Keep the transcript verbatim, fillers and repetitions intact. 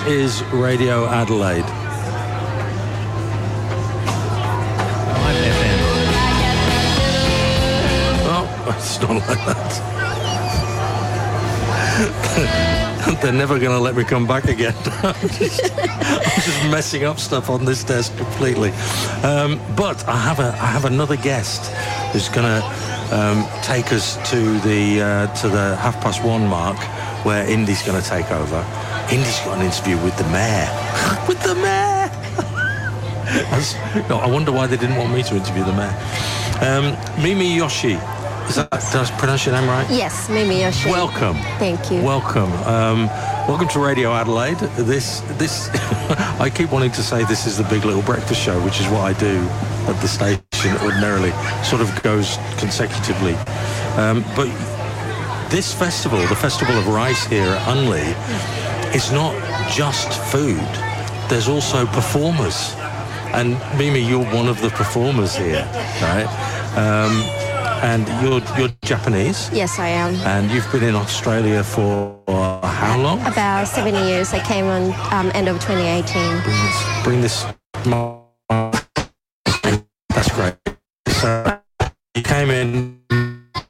is Radio Adelaide. Oh, it's not like that. They're never going to let me come back again. I'm, just, I'm just messing up stuff on this desk completely. Um, but I have a I have another guest who's going to um, take us to the uh, to the half past one mark, where Indy's going to take over. Indy's got an interview with the mayor. With the mayor. Was, no, I wonder why they didn't want me to interview the mayor. Um, Mimi Yoshi. Is that, did I pronounce your name right? Yes, Mimi Yoshi. Welcome. Thank you. Welcome. Um, welcome to Radio Adelaide. This, this, I keep wanting to say this is the Big Little Breakfast Show, which is what I do at the station ordinarily. Sort of goes consecutively. Um, but this festival, the Festival of Rice here at Unley, is not just food. There's also performers. And Mimi, you're one of the performers here, right? Um, And you're you're Japanese? Yes, I am. And you've been in Australia for uh, how long? About seven years. I came on um, end of twenty eighteen. Bring this. Bring this. That's great.